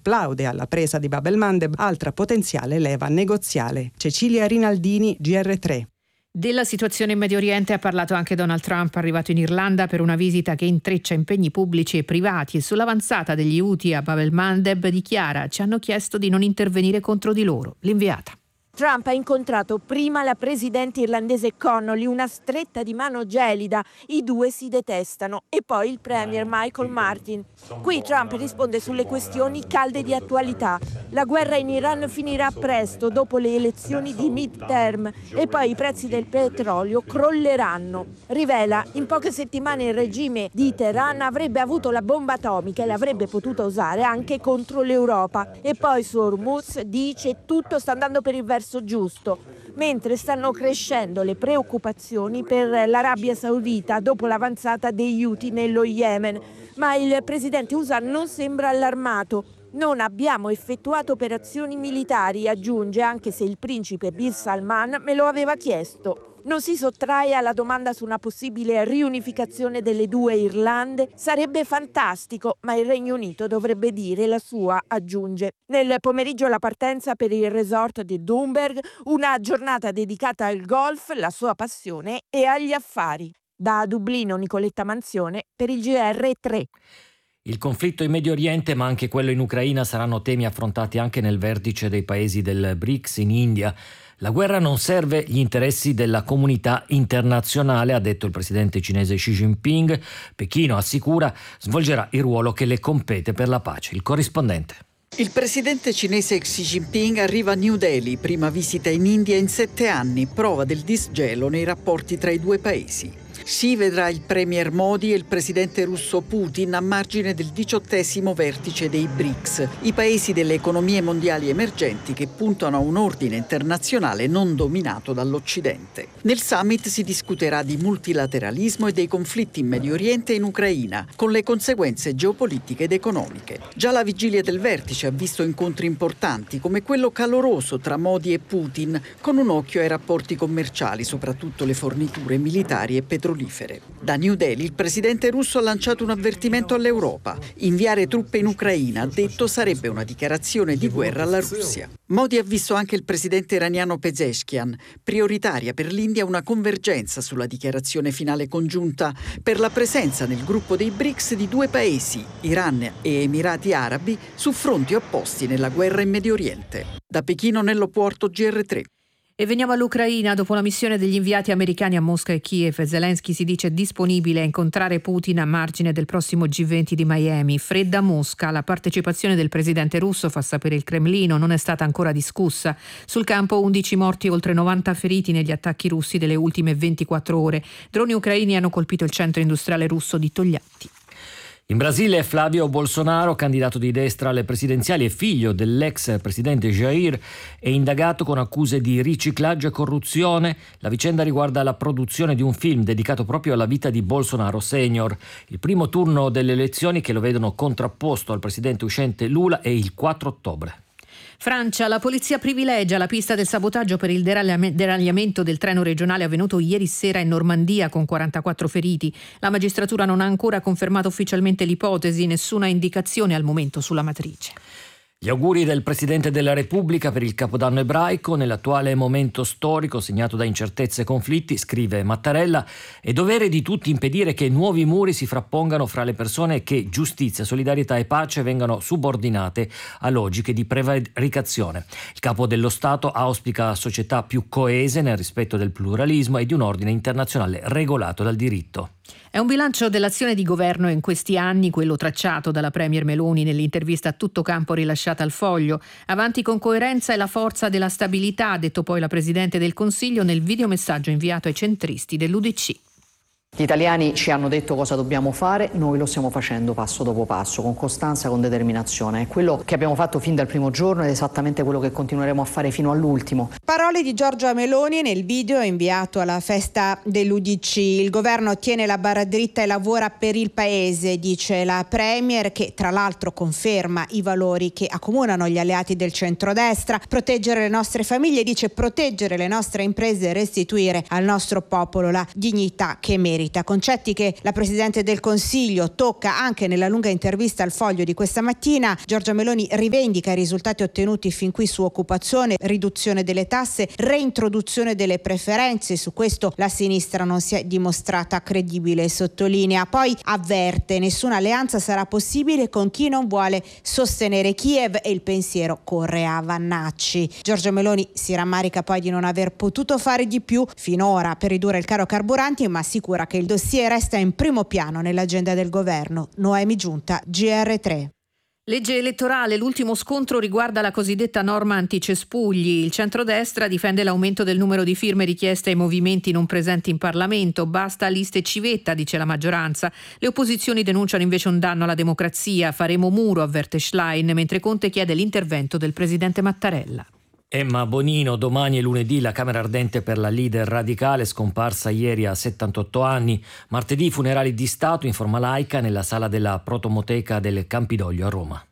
plaude alla presa di Bab el-Mandeb, altra potenziale leva negoziale. Cecilia Rinaldini, GR3. Della situazione in Medio Oriente ha parlato anche Donald Trump, arrivato in Irlanda per una visita che intreccia impegni pubblici e privati, e sull'avanzata degli Houthi a Bab el-Mandeb dichiara: ci hanno chiesto di non intervenire contro di loro. L'inviata. Trump ha incontrato prima la presidente irlandese Connolly, una stretta di mano gelida, i due si detestano, e poi il premier Michael Martin. Qui Trump risponde sulle questioni calde di attualità. La guerra in Iran finirà presto, dopo le elezioni di midterm, e poi i prezzi del petrolio crolleranno. Rivela: in poche settimane il regime di Teheran avrebbe avuto la bomba atomica e l'avrebbe potuta usare anche contro l'Europa. E poi su Hormuz dice: tutto sta andando per il verso giusto, mentre stanno crescendo le preoccupazioni per l'Arabia Saudita dopo l'avanzata degli Houthi nello Yemen. Ma il presidente USA non sembra allarmato. Non abbiamo effettuato operazioni militari, aggiunge, anche se il principe bin Salman me lo aveva chiesto. Non si sottrae alla domanda su una possibile riunificazione delle due Irlande. Sarebbe fantastico, ma il Regno Unito dovrebbe dire la sua, aggiunge. Nel pomeriggio la partenza per il resort di Doomberg, una giornata dedicata al golf, la sua passione, e agli affari. Da Dublino, Nicoletta Manzione per il GR3. Il conflitto in Medio Oriente, ma anche quello in Ucraina, saranno temi affrontati anche nel vertice dei paesi del BRICS in India. La guerra non serve gli interessi della comunità internazionale, ha detto il presidente cinese Xi Jinping. Pechino, assicura, svolgerà il ruolo che le compete per la pace. Il corrispondente. Il presidente cinese Xi Jinping arriva a New Delhi, prima visita in India in 7 anni, prova del disgelo nei rapporti tra i due paesi. Xi vedrà il premier Modi e il presidente russo Putin a margine del 18° vertice dei BRICS, i paesi delle economie mondiali emergenti che puntano a un ordine internazionale non dominato dall'Occidente. Nel summit si discuterà di multilateralismo e dei conflitti in Medio Oriente e in Ucraina, con le conseguenze geopolitiche ed economiche. Già la vigilia del vertice ha visto incontri importanti, come quello caloroso tra Modi e Putin, con un occhio ai rapporti commerciali, soprattutto le forniture militari e petrolifere. Da New Delhi il presidente russo ha lanciato un avvertimento all'Europa. Inviare truppe in Ucraina, ha detto, sarebbe una dichiarazione di guerra alla Russia. Modi ha visto anche il presidente iraniano Pezeshkian. Prioritaria per l'India una convergenza sulla dichiarazione finale congiunta per la presenza nel gruppo dei BRICS di due paesi, Iran e Emirati Arabi, su fronti opposti nella guerra in Medio Oriente. Da Pechino, Nello Porto, GR3. E veniamo all'Ucraina. Dopo la missione degli inviati americani a Mosca e Kiev, Zelensky si dice disponibile a incontrare Putin a margine del prossimo G20 di Miami. Fredda Mosca. La partecipazione del presidente russo, fa sapere il Cremlino, non è stata ancora discussa. Sul campo 11 morti e oltre 90 feriti negli attacchi russi delle ultime 24 ore. Droni ucraini hanno colpito il centro industriale russo di Togliatti. In Brasile Flavio Bolsonaro, candidato di destra alle presidenziali e figlio dell'ex presidente Jair, è indagato con accuse di riciclaggio e corruzione. La vicenda riguarda la produzione di un film dedicato proprio alla vita di Bolsonaro Senior. Il primo turno delle elezioni, che lo vedono contrapposto al presidente uscente Lula, è il 4 ottobre. Francia, la polizia privilegia la pista del sabotaggio per il deragliamento del treno regionale avvenuto ieri sera in Normandia con 44 feriti. La magistratura non ha ancora confermato ufficialmente l'ipotesi, nessuna indicazione al momento sulla matrice. Gli auguri del Presidente della Repubblica per il Capodanno ebraico. Nell'attuale momento storico segnato da incertezze e conflitti, scrive Mattarella, è dovere di tutti impedire che nuovi muri si frappongano fra le persone e che giustizia, solidarietà e pace vengano subordinate a logiche di prevaricazione. Il Capo dello Stato auspica società più coese nel rispetto del pluralismo e di un ordine internazionale regolato dal diritto. È un bilancio dell'azione di governo in questi anni, quello tracciato dalla premier Meloni nell'intervista a tutto campo rilasciata al Foglio. Avanti con coerenza e la forza della stabilità, ha detto poi la Presidente del Consiglio nel videomessaggio inviato ai centristi dell'UDC. Gli italiani ci hanno detto cosa dobbiamo fare, noi lo stiamo facendo passo dopo passo, con costanza, con determinazione. È quello che abbiamo fatto fin dal primo giorno ed è esattamente quello che continueremo a fare fino all'ultimo. Parole di Giorgia Meloni nel video inviato alla festa dell'UDC. Il governo tiene la barra dritta e lavora per il paese, dice la Premier, che tra l'altro conferma i valori che accomunano gli alleati del centrodestra: proteggere le nostre famiglie, dice, proteggere le nostre imprese e restituire al nostro popolo la dignità che merita. ferita, concetti che la Presidente del Consiglio tocca anche nella lunga intervista al Foglio di questa mattina. Giorgia Meloni rivendica i risultati ottenuti fin qui su occupazione, riduzione delle tasse, reintroduzione delle preferenze. Su questo la sinistra non si è dimostrata credibile, sottolinea. Poi avverte: nessuna alleanza sarà possibile con chi non vuole sostenere Kiev, e il pensiero corre a Vannacci. Giorgia Meloni si rammarica poi di non aver potuto fare di più finora per ridurre il caro carburanti, ma assicura che il dossier resta in primo piano nell'agenda del governo. Noemi Giunta, GR3. Legge elettorale, l'ultimo scontro riguarda la cosiddetta norma anticespugli. Il centrodestra difende l'aumento del numero di firme richieste ai movimenti non presenti in Parlamento. Basta liste civetta, dice la maggioranza. Le opposizioni denunciano invece un danno alla democrazia. Faremo muro, avverte Schlein, mentre Conte chiede l'intervento del presidente Mattarella. Emma Bonino, domani e lunedì la Camera ardente per la leader radicale scomparsa ieri a 78 anni. Martedì funerali di Stato in forma laica nella sala della Protomoteca del Campidoglio a Roma.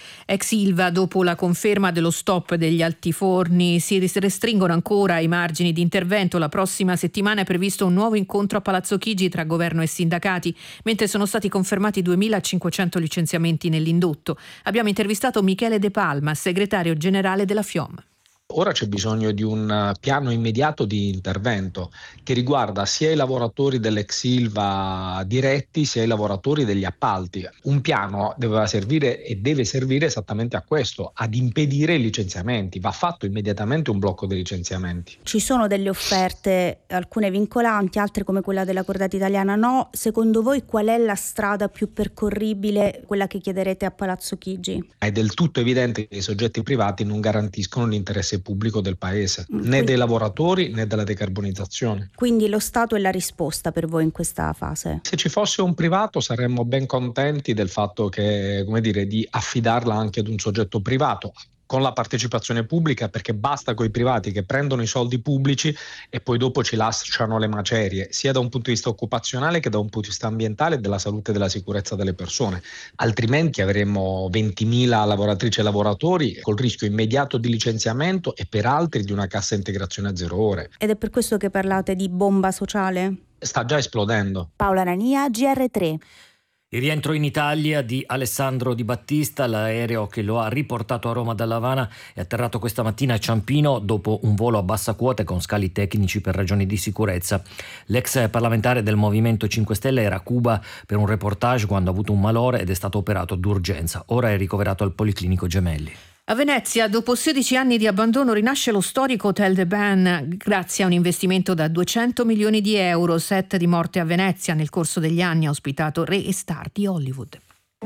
Ex Ilva, dopo la conferma dello stop degli altiforni, si restringono ancora i margini di intervento. La prossima settimana è previsto un nuovo incontro a Palazzo Chigi tra governo e sindacati, mentre sono stati confermati 2.500 licenziamenti nell'indotto. Abbiamo intervistato Michele De Palma, segretario generale della FIOM. Ora c'è bisogno di un piano immediato di intervento che riguarda sia i lavoratori dell'ex Ilva diretti sia i lavoratori degli appalti. Un piano doveva servire e deve servire esattamente a questo, ad impedire i licenziamenti. Va fatto immediatamente un blocco dei licenziamenti. Ci sono delle offerte, alcune vincolanti, altre come quella della Cordata Italiana no. Secondo voi qual è la strada più percorribile, quella che chiederete a Palazzo Chigi? È del tutto evidente che i soggetti privati non garantiscono l'interesse pubblico del paese, né dei lavoratori né della decarbonizzazione. Quindi lo Stato è la risposta per voi in questa fase? Se ci fosse un privato saremmo ben contenti del fatto che, di affidarla anche ad un soggetto privato con la partecipazione pubblica, perché basta coi privati che prendono i soldi pubblici e poi dopo ci lasciano le macerie, sia da un punto di vista occupazionale che da un punto di vista ambientale e della salute e della sicurezza delle persone. Altrimenti avremmo 20.000 lavoratrici e lavoratori col rischio immediato di licenziamento e per altri di una cassa integrazione a 0 ore. Ed è per questo che parlate di bomba sociale? Sta già esplodendo. Paola Nania, GR3. Il rientro in Italia di Alessandro Di Battista, l'aereo che lo ha riportato a Roma dalla Havana, è atterrato questa mattina a Ciampino dopo un volo a bassa quota con scali tecnici per ragioni di sicurezza. L'ex parlamentare del Movimento 5 Stelle era a Cuba per un reportage quando ha avuto un malore ed è stato operato d'urgenza. Ora è ricoverato al Policlinico Gemelli. A Venezia, dopo 16 anni di abbandono, rinasce lo storico Hotel de Ben grazie a un investimento da 200 milioni di euro. Set di morte a Venezia, nel corso degli anni ha ospitato re e star di Hollywood.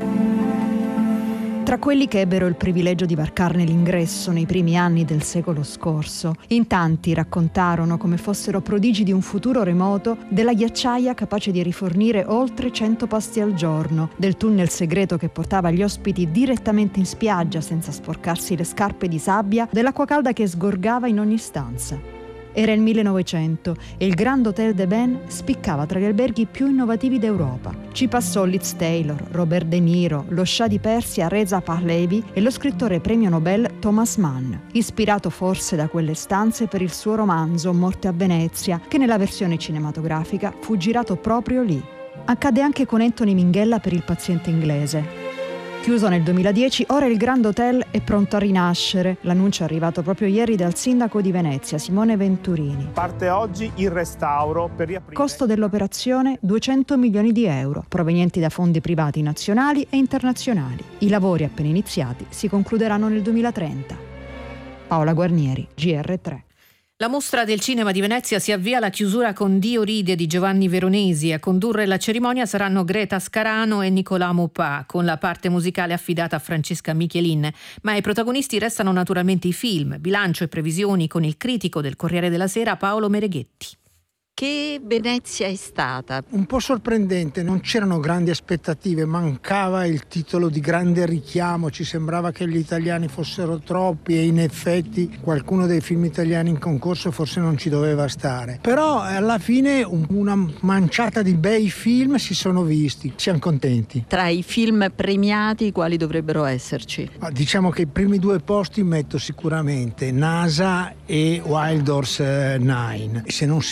Tra quelli che ebbero il privilegio di varcarne l'ingresso nei primi anni del secolo scorso, in tanti raccontarono come fossero prodigi di un futuro remoto, della ghiacciaia capace di rifornire oltre 100 pasti al giorno, del tunnel segreto che portava gli ospiti direttamente in spiaggia senza sporcarsi le scarpe di sabbia, dell'acqua calda che sgorgava in ogni stanza. Era il 1900 e il Grand Hotel de Ben spiccava tra gli alberghi più innovativi d'Europa. Ci passò Liz Taylor, Robert De Niro, lo scià di Persia Reza Pahlavi e lo scrittore premio Nobel Thomas Mann, ispirato forse da quelle stanze per il suo romanzo Morte a Venezia, che nella versione cinematografica fu girato proprio lì. Accade anche con Anthony Minghella per Il paziente inglese. Chiuso nel 2010, ora il Grand Hotel è pronto a rinascere. L'annuncio è arrivato proprio ieri dal sindaco di Venezia, Simone Venturini. Parte oggi il restauro per riaprire. Costo dell'operazione 200 milioni di euro, provenienti da fondi privati nazionali e internazionali. I lavori appena iniziati si concluderanno nel 2030. Paola Guarnieri, GR3. La mostra del cinema di Venezia si avvia alla chiusura con Dio ride di Giovanni Veronesi. A condurre la cerimonia saranno Greta Scarano e Nicolas Maupin, con la parte musicale affidata a Francesca Michelin. Ma i protagonisti restano naturalmente i film, bilancio e previsioni con il critico del Corriere della Sera Paolo Mereghetti. Che Venezia è stata? Un po' sorprendente, non c'erano grandi aspettative, mancava il titolo di grande richiamo, ci sembrava che gli italiani fossero troppi e in effetti qualcuno dei film italiani in concorso forse non ci doveva stare. Però alla fine una manciata di bei film si sono visti, siamo contenti. Tra i film premiati quali dovrebbero esserci? Diciamo che i primi 2 posti metto sicuramente NASA e Wild Horse 9. Se non si contenta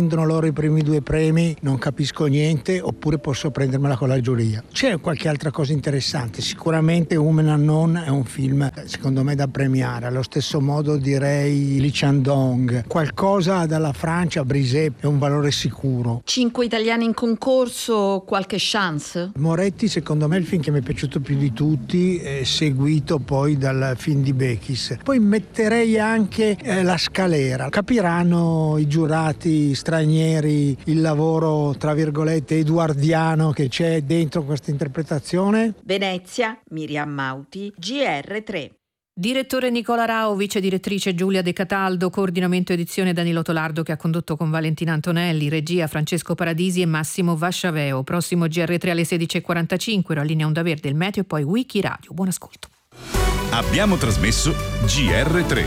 prendono loro i primi 2 premi non capisco niente, oppure posso prendermela con la giuria. C'è qualche altra cosa interessante, sicuramente Woman Unknown è un film secondo me da premiare, allo stesso modo direi Lee Chandong. Qualcosa dalla Francia, Brisé, è un valore sicuro. 5 italiani in concorso, qualche chance? Moretti secondo me è il film che mi è piaciuto più di tutti, seguito poi dal film di Bechis. Poi metterei anche La Scalera. Capiranno i giurati stranieri il lavoro tra virgolette eduardiano che c'è dentro questa interpretazione. Venezia, Miriam Mauti, GR3. Direttore Nicola Rao, vice direttrice Giulia De Cataldo, coordinamento edizione Danilo Tolardo che ha condotto con Valentina Antonelli, regia Francesco Paradisi e Massimo Vasciaveo. Prossimo GR3 alle 16.45, la linea Onda Verde, il meteo e poi Wikiradio. Buon ascolto. Abbiamo trasmesso GR3.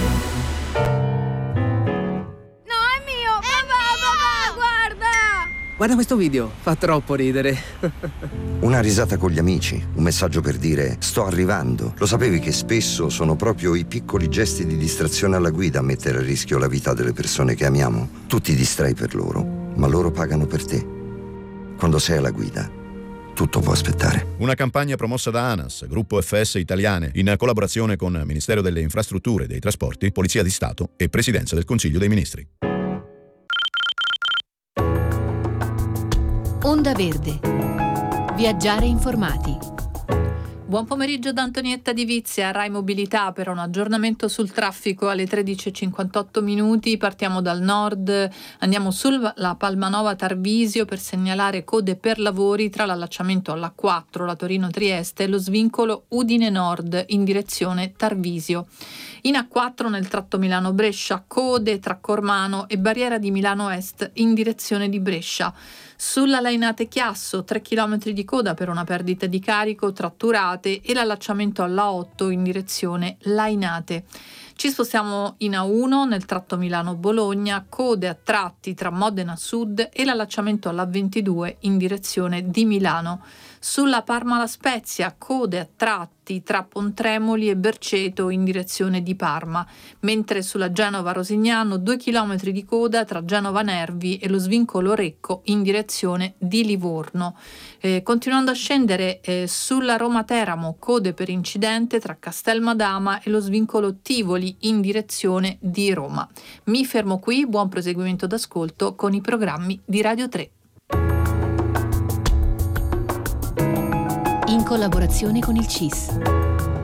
Guarda questo video, fa troppo ridere. Una risata con gli amici, un messaggio per dire sto arrivando. Lo sapevi che spesso sono proprio i piccoli gesti di distrazione alla guida a mettere a rischio la vita delle persone che amiamo? Tu ti distrai per loro, ma loro pagano per te. Quando sei alla guida, tutto può aspettare. Una campagna promossa da ANAS, Gruppo FS Italiane, in collaborazione con Ministero delle Infrastrutture e dei Trasporti, Polizia di Stato e Presidenza del Consiglio dei Ministri. Onda Verde. Viaggiare informati. Buon pomeriggio da Antonietta Di Vizia, Rai Mobilità per un aggiornamento sul traffico alle 13.58 minuti. Partiamo dal nord, andiamo sulla Palmanova Tarvisio per segnalare code per lavori tra l'allacciamento alla 4, la Torino-Trieste, e lo svincolo Udine Nord in direzione Tarvisio. In A4 nel tratto Milano-Brescia, code tra Cormano e Barriera di Milano Est in direzione di Brescia. Sulla Lainate Chiasso, 3 km di coda per una perdita di carico tra Turate e l'allacciamento alla 8 in direzione Lainate. Ci spostiamo in A1 nel tratto Milano-Bologna, code a tratti tra Modena Sud e l'allacciamento alla 22 in direzione di Milano. Sulla Parma-La Spezia, code a tratti tra Pontremoli e Berceto in direzione di Parma, mentre sulla Genova-Rosignano 2 km di coda tra Genova Nervi e lo svincolo Recco in direzione di Livorno. Continuando a scendere sulla Roma-Teramo, code per incidente tra Castelmadama e lo svincolo Tivoli in direzione di Roma. Mi fermo qui, buon proseguimento d'ascolto con i programmi di Radio 3. In collaborazione con il CIS.